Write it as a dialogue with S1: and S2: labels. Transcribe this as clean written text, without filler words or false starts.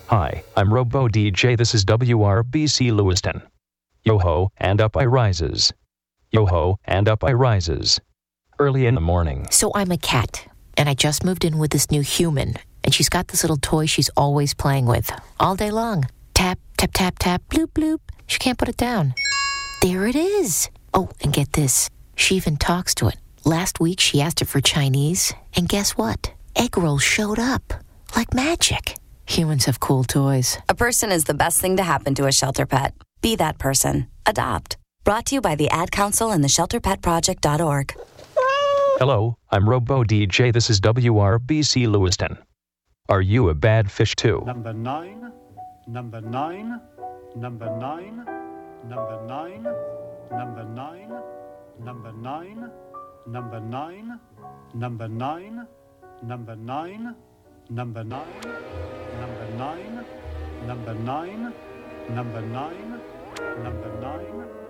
S1: Hi, I'm Robo DJ. This is WRBC Lewiston. Yo-ho, and up I rises. Yo-ho, and up I rises. Early in the morning.
S2: So I'm a cat, and I just moved in with this new human, and she's got this little toy she's always playing with, all day long. Tap, tap, tap, tap, bloop, bloop. She can't put it down. There it is. Oh, and get this. She even talks to it. Last week, she asked it for Chinese, and guess what? Egg rolls showed up. Like magic. Humans have cool toys.
S3: A person is the best thing to happen to a shelter pet. Be that person. Adopt. Brought to you by the Ad Council and the ShelterPetProject.org.
S1: Hello, I'm Robo DJ. This is WRBC Lewiston. Are you a bad fish too?
S4: Number 9, number 9, number 9, number 9, number 9, number 9, number 9, number 9, number 9, number 9, number 9, number 9, number 9, number 9, number 9.